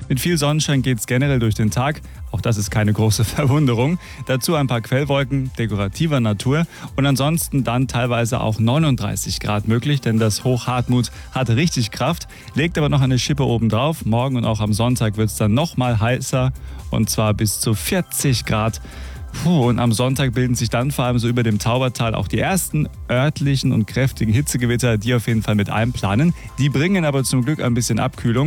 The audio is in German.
Mit viel Sonnenschein geht es generell durch den Tag. Auch das ist keine große Verwunderung. Dazu ein paar Quellwolken dekorativer Natur und ansonsten dann teilweise auch 39 Grad möglich, denn das Hoch Hartmut hat richtig Kraft, legt aber noch eine Schippe oben drauf. Morgen und auch am Sonntag wird es dann noch mal heißer und zwar bis zu 40 Grad. Und am Sonntag bilden sich dann vor allem so über dem Taubertal auch die ersten örtlichen und kräftigen Hitzegewitter, die auf jeden Fall mit einplanen. Die bringen aber zum Glück ein bisschen Abkühlung.